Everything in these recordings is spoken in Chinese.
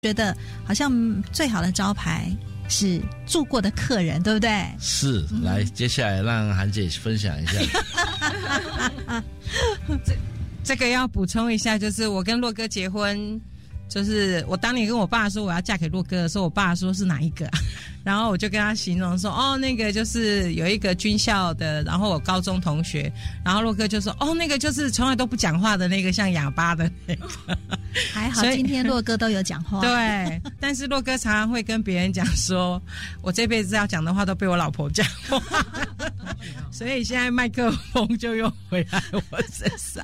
觉得好像最好的招牌是住过的客人，对不对？ 是，来，接下来让韩姐分享一下。 这个要补充一下，就是我跟洛哥结婚，就是我当年跟我爸说我要嫁给洛哥的时候，我爸说是哪一个啊？然后我就跟他形容说，哦，那个就是有一个军校的，然后我高中同学，然后洛哥就说，哦，那个就是从来都不讲话的那个，像哑巴的那个。 还好今天洛哥都有讲话。 对，但是洛哥常常会跟别人讲说，我这辈子要讲的话都被我老婆讲话，所以现在麦克风就又回来我身上。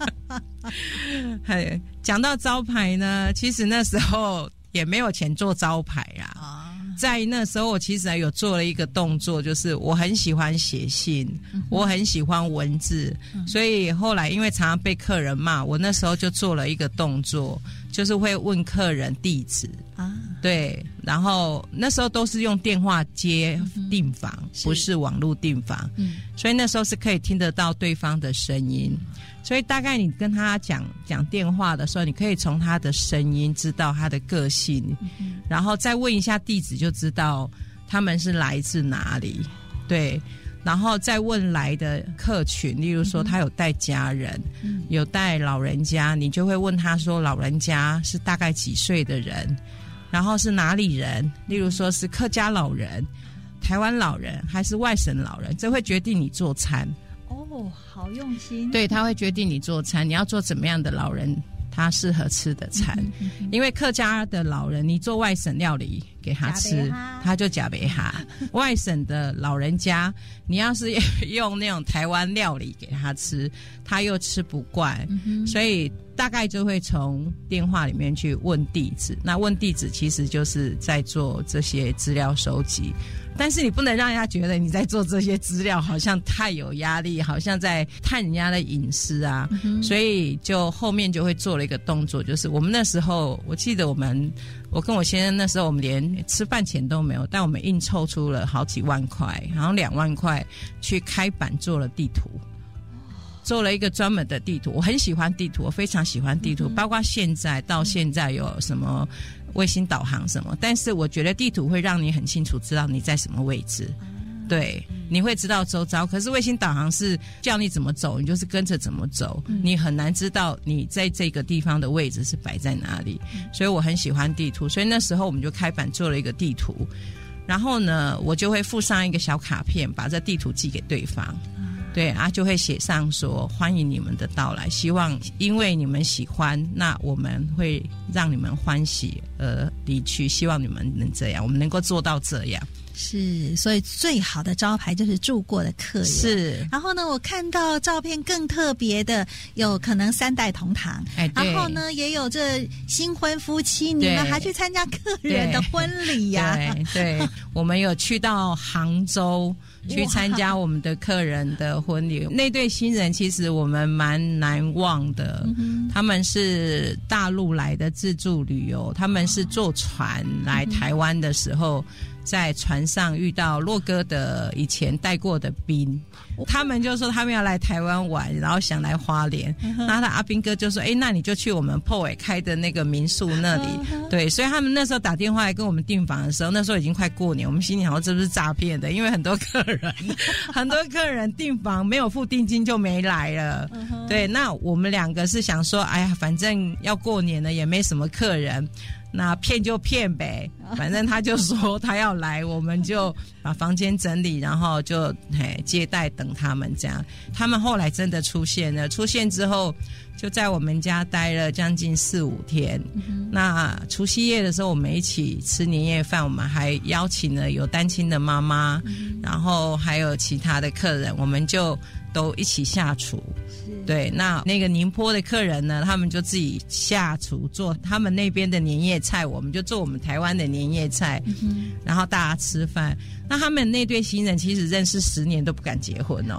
讲到招牌呢，其实那时候也没有钱做招牌啊。在那时候我其实有做了一个动作，就是我很喜欢写信，我很喜欢文字，所以后来因为常常被客人骂，我那时候就做了一个动作，就是会问客人地址啊，对，然后那时候都是用电话接订房，不是网络订房，所以那时候是可以听得到对方的声音，所以大概你跟他讲电话的时候，你可以从他的声音知道他的个性，然后再问一下地址就知道他们是来自哪里，对，然后再问来的客群，例如说他有带家人，有带老人家，你就会问他说老人家是大概几岁的人，然后是哪里人，例如说是客家老人、台湾老人还是外省老人，这会决定你做餐。 哦，好用心。 对，他会决定你做餐，你要做怎么样的老人他适合吃的餐，因为客家的老人你做外省料理给他吃他就假贝哈，外省的老人家你要是用那种台湾料理给他吃他又吃不惯，所以大概就会从电话里面去问地址，那问地址其实就是在做这些资料收集，但是你不能让人家觉得你在做这些资料好像太有压力，好像在探人家的隐私啊，所以就后面就会做了一个动作，就是我们那时候我记得我跟我先生那时候我们连吃饭钱都没有，但我们硬凑出了好几万块，然后2万块去开版做了地图，做了一个专门的地图，我很喜欢地图，我非常喜欢地图，包括到现在有什么卫星导航什么，但是我觉得地图会让你很清楚知道你在什么位置，对，你会知道周遭，可是卫星导航是叫你怎么走你就是跟着怎么走，你很难知道你在这个地方的位置是摆在哪里，所以我很喜欢地图，所以那时候我们就开版做了一个地图，然后呢我就会附上一个小卡片，把这地图寄给对方，对啊，就会写上说欢迎你们的到来，希望因为你们喜欢，那我们会让你们欢喜而离去，希望你们能这样，我们能够做到这样。 是，所以最好的招牌就是住过的客人。是，然后呢，我看到照片更特别的，有可能3代同堂，然后呢，也有这新婚夫妻，你们还去参加客人的婚礼呀？ 对，我们有去到杭州去参加我们的客人的婚礼，那对新人其实我们蛮难忘的，他们是大陆来的自助旅游，他们是坐船来台湾的时候，在船上遇到洛哥的以前带过的兵，他们就说他们要来台湾玩，然后想来花莲，然后他阿兵哥就说那你就去我们破尾开的那个民宿那里，对，所以他们那时候打电话来跟我们订房的时候，那时候已经快过年，我们心里想说这不是诈骗的，因为很多客人订房没有付定金就没来了，对，那我们2个是想说哎呀反正要过年了也没什么客人，那骗就骗呗，反正他就说他要来，我们就把房间整理，然后就接待等他们这样。他们后来真的出现了，出现之后就在我们家待了将近4-5天。那除夕夜的时候我们一起吃年夜饭，我们还邀请了有单亲的妈妈，然后还有其他的客人，我们就都一起下厨。对，那个宁波的客人呢，他们就自己下厨做他们那边的年夜菜，我们就做我们台湾的年夜菜，然后大家吃饭。那他们那对新人其实认识10年都不敢结婚哦，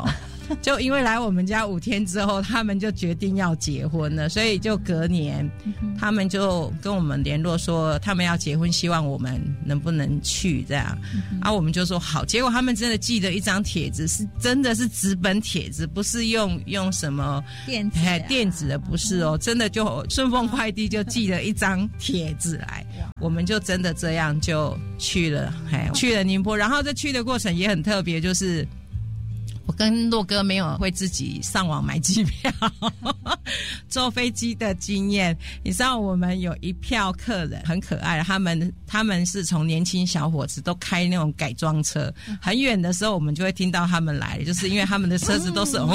就因为来我们家5天之后，他们就决定要结婚了，所以就隔年他们就跟我们联络说他们要结婚，希望我们能不能去这样。我们就说好，结果他们真的寄了一张帖子，是真的是纸本帖子，不是用什么电子的，不是哦，真的就顺丰快递就寄了一张帖子来，我们就真的这样就去了，去了宁波。然后这去的过程也很特别，就是我跟洛哥没有会自己上网买机票坐飞机的经验。你知道我们有一票客人很可爱，他们是从年轻小伙子都开那种改装车，很远的时候我们就会听到他们来，就是因为他们的车子都是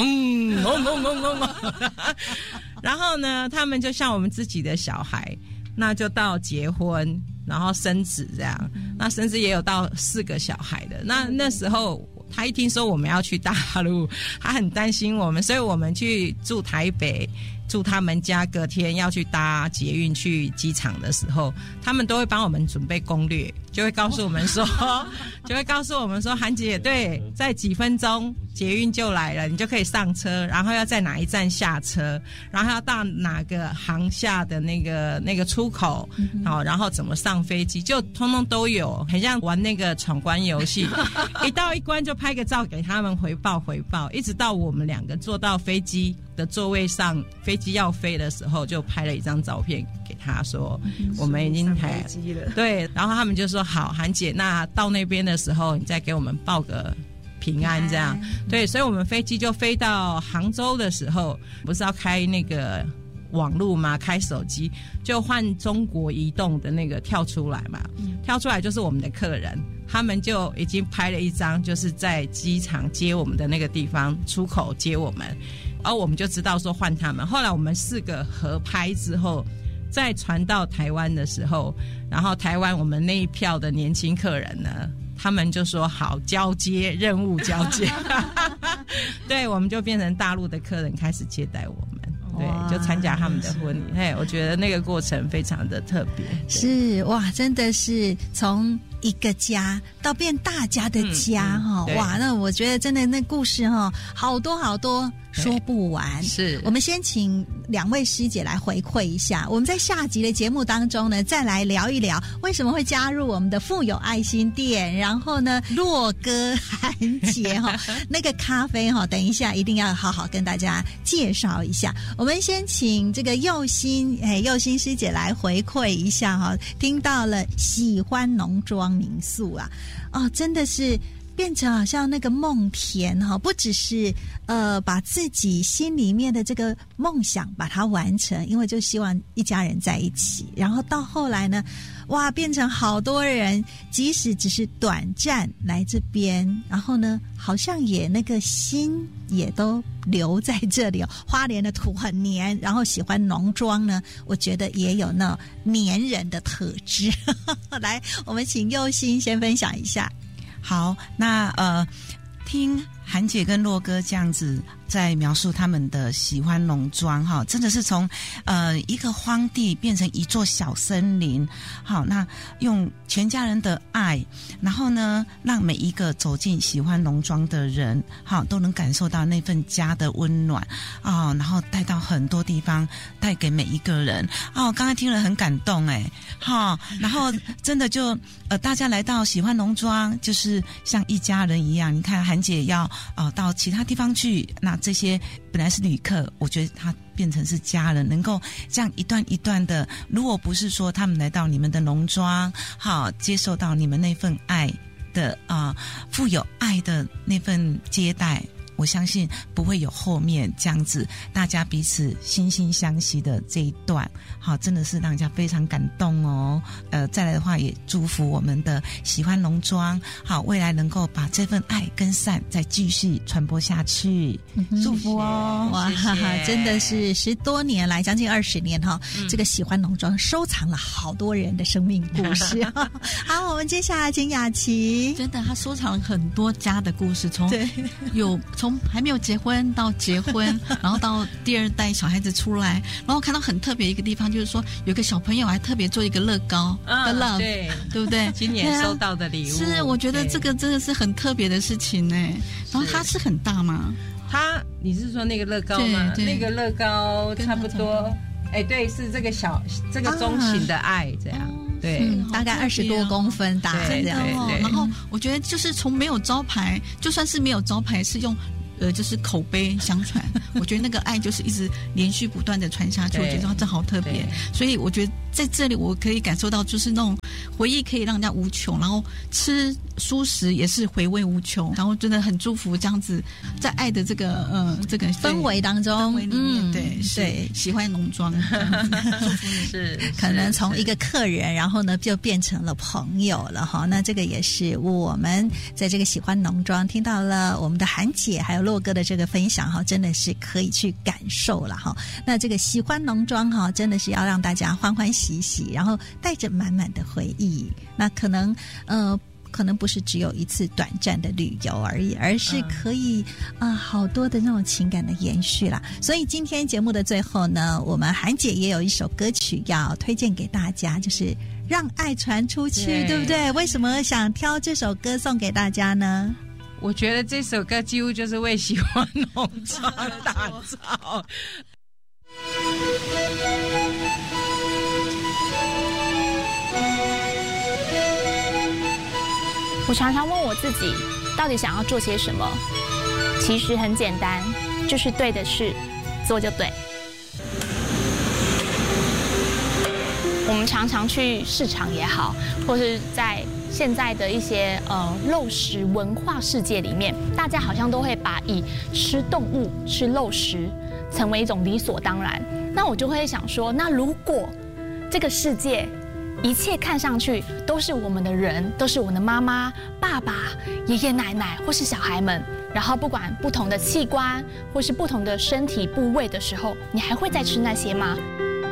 然后呢他们就像我们自己的小孩，那就到结婚然后生子这样，那甚至也有到4个小孩的。那时候他一听说我们要去大陆，他很担心我们，所以我们去住台北，住他们家，隔天要去搭捷运去机场的时候，他们都会帮我们准备攻略，就会告诉我们说韩姐，对，在几分钟捷运就来了，你就可以上车，然后要在哪一站下车，然后要到哪个航厦的那个出口，然后怎么上飞机，就通通都有，很像玩那个闯关游戏一到一关就拍个照给他们回报，一直到我们2个坐到飞机的座位上，飞机要飞的时候就拍了一张照片给他说我们已经上飞机了。对，然后他们就说好，韩姐，那到那边的时候你再给我们报个平安这样。对，所以我们飞机就飞到杭州的时候，不是要开那个网路吗？开手机就换中国移动的那个跳出来嘛，跳出来就是我们的客人，他们就已经拍了一张，就是在机场接我们的那个地方出口接我们，而我们就知道说换他们。后来我们4个合拍之后，再传到台湾的时候，然后台湾我们那一票的年轻客人呢，他们就说好，交接任务交接对，我们就变成大陆的客人开始接待我们，对，就参加他们的婚礼。我觉得那个过程非常的特别。 是哇，真的是从一个家到变大家的家哇，那我觉得真的那故事好多好多说不完。是，我们先请2位师姐来回馈一下，我们在下集的节目当中呢，再来聊一聊为什么会加入我们的富有爱心店，然后呢，洛哥韩姐那个咖啡等一下一定要好好跟大家介绍一下。我们先请这个佑心师姐来回馈一下听到了喜欢农庄民宿啊，真的是变成好像那个梦田不只是把自己心里面的这个梦想把它完成，因为就希望一家人在一起，然后到后来呢，哇，变成好多人即使只是短暂来这边，然后呢好像也那个心也都留在这里花莲的土很黏，然后喜欢农庄呢，我觉得也有那黏人的特质来，我们请佑心先分享一下。 好，那听韩姐跟洛哥这样子在描述他们的喜欢农庄真的是从一个荒地变成一座小森林。好，那用全家人的爱，然后呢让每一个走进喜欢农庄的人都能感受到那份家的温暖然后带到很多地方，带给每一个人刚才听了很感动然后真的就大家来到喜欢农庄就是像一家人一样。你看韩姐要到其他地方去，那这些本来是旅客，我觉得他变成是家人，能够这样一段一段的，如果不是说他们来到你们的农庄接受到你们那份爱的富有爱的那份接待，我相信不会有后面这样子大家彼此惺惺相惜的这一段真的是让人家非常感动再来的话也祝福我们的喜欢农庄未来能够把这份爱跟善再继续传播下去，祝福哇， 谢谢， 真的是10多年来将近20年这个喜欢农庄收藏了好多人的生命故事好，我们接下来请雅琪。 真的他收藏了很多家的故事，从从还没有结婚到结婚，然后到第2代小孩子出来，然后看到很特别一个地方，就是说有个小朋友还特别做一个乐高的 love， 对不对？ 今年收到的礼物是，我觉得这个真的是很特别的事情呢。然后它是很大吗？ 你是说那个乐高吗？那个乐高差不多，对，是这个中型的爱这样。对， 大概20多公分大这样。 然后我觉得就是从没有招牌，就算是没有招牌，是用就是口碑相传。我觉得那个爱就是一直连续不断的传下去，我觉得这好特别。所以我觉得在这里我可以感受到，就是那种回忆可以让人家无穷，然后吃蔬食也是回味无穷，然后真的很祝福这样子，在爱的这个氛围当中， 对，喜欢农庄， 是可能从一个客人，然后呢就变成了朋友了哈。那这个也是我们在这个喜欢农庄听到了我们的韩姐还有洛哥的这个分享哈，真的是可以去感受了哈。那这个喜欢农庄哈，真的是要让大家欢欢喜喜，然后带着满满的回忆。那可能不是只有一次短暂的旅游而已，而是可以好多的那种情感的延续啦。所以今天节目的最后呢，我们韩姐也有一首歌曲要推荐给大家，就是让爱传出去， 对不对？为什么想挑这首歌送给大家呢？ 我觉得这首歌几乎就是为喜欢农庄打造。 我常常问我自己，到底想要做些什么？其实很简单，就是对的事，做就对。我们常常去市场也好，或是在现在的一些肉食文化世界里面，大家好像都会把以吃动物、吃肉食成为一种理所当然。那我就会想说，那如果这个世界一切看上去都是我们的人，都是我们的妈妈、爸爸、爷爷奶奶或是小孩们，然后不管不同的器官或是不同的身体部位的时候，你还会再吃那些吗？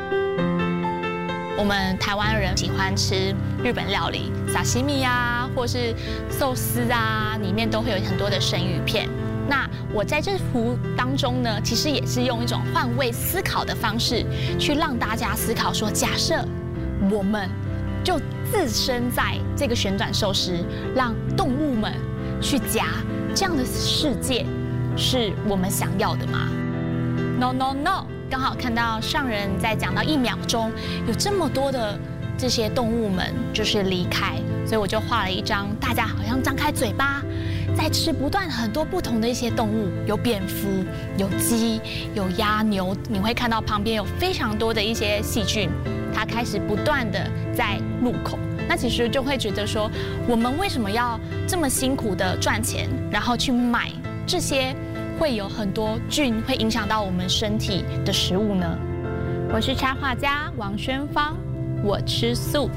我们台湾人喜欢吃日本料理，沙西米啊，或是寿司啊，里面都会有很多的生鱼片。那我在这幅当中呢，其实也是用一种换位思考的方式，去让大家思考说，假设我们就置身在这个旋转寿司，让动物们去夹，这样的世界是我们想要的吗 ？No No No！ 刚好看到上人在讲到1秒钟，有这么多的这些动物们就是离开，所以我就画了一张，大家好像张开嘴巴，在吃不断很多不同的一些动物，有蝙蝠，有鸡，有鸭牛，你会看到旁边有非常多的一些细菌。它开始不断的在入口，那其实就会觉得说，我们为什么要这么辛苦的赚钱，然后去买这些会有很多菌会影响到我们身体的食物呢？我是插画家王宣芳，我吃素。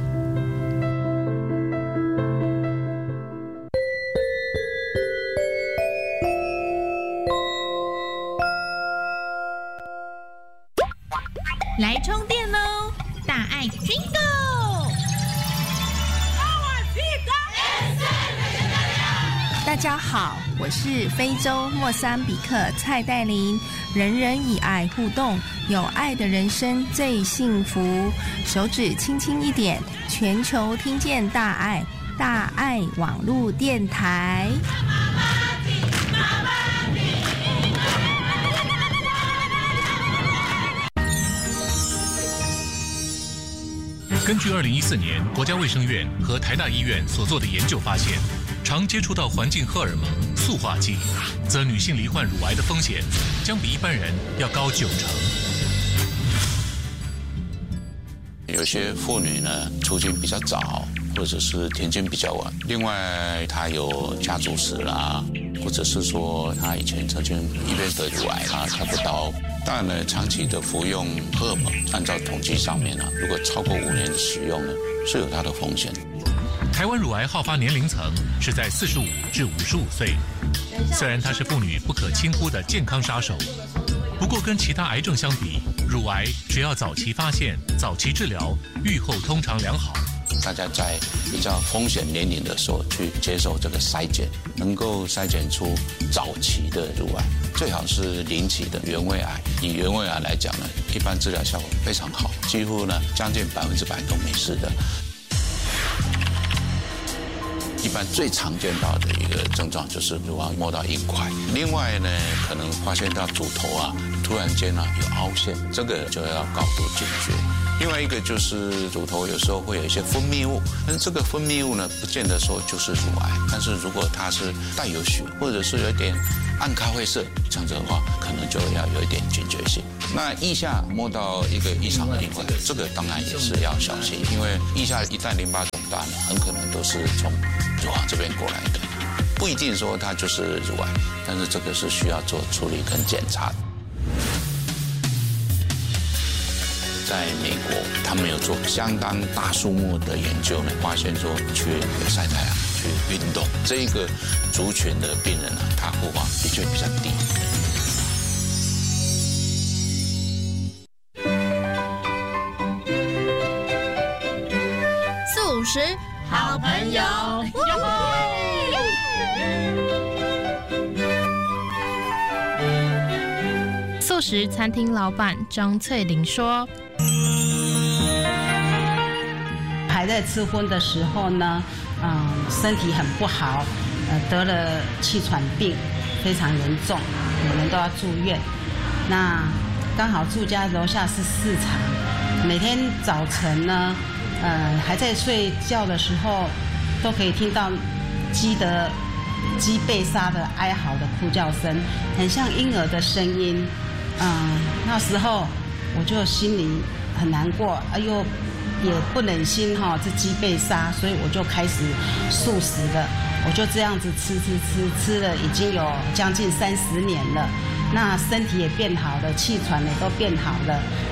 来充电喽！大爱 Jingle！ 大家好，我是非洲莫桑比克蔡黛琳。人人以爱互动，有爱的人生最幸福。手指轻轻一点，全球听见大爱，大爱网络电台。 根据2014年国家卫生院和台大医院所做的研究发现，常接触到环境荷尔蒙、塑化剂，则女性罹患乳癌的风险将比一般人要高90%。 有些妇女呢，出经比较早，或者是停经比较晚。另外，她有家族史啦，或者是说她以前曾经因为得乳癌啦，开过刀。当然呢，长期的服用荷尔蒙，按照统计上面如果超过5年的使用呢，是有它的风险。 台湾乳癌好发年龄层是在45至55岁，虽然它是妇女不可轻忽的健康杀手，不过跟其他癌症相比，乳癌只要早期发现、早期治疗，预后通常良好。 大家在比较风险年龄的时候去接受这个筛检，能够筛检出早期的乳癌，最好是0期的原位癌。以原位癌来讲呢，一般治疗效果非常好，几乎呢将近100%都没事的。一般最常见到的一个症状就是乳房摸到硬块，另外呢，可能发现到乳头啊，突然间啊有凹陷，这个就要高度警觉。另外一个就是乳头有时候会有一些分泌物，但是这个分泌物呢，不见得说就是乳癌，但是如果它是带有血，或者是有点暗咖啡色，这样子的话，可能就要有一点警觉性。那腋下摸到一个异常的硬块，这个当然也是要小心，因为腋下一旦淋巴肿大呢，很可能都是从乳房这边过来的，不一定说它就是乳癌，但是这个是需要做处理跟检查的。在美国，他们有做相当大数目的研究呢，发现说去晒太阳、去运动这一个族群的病人呢，他复发的确比较低。 素食好朋友。素食餐厅老板张翠玲说：“ 还在吃荤的时候呢，身体很不好，得了气喘病，非常严重，每年都要住院。那刚好住家楼下是市场，每天早晨呢，还在睡觉的时候，都可以听到鸡被杀的哀嚎的哭叫声，很像婴儿的声音。那时候我就心里很难过，又也不忍心这鸡被杀，所以我就开始素食了。我就这样子吃了已经有将近30年了，那身体也变好了，气喘也都变好了。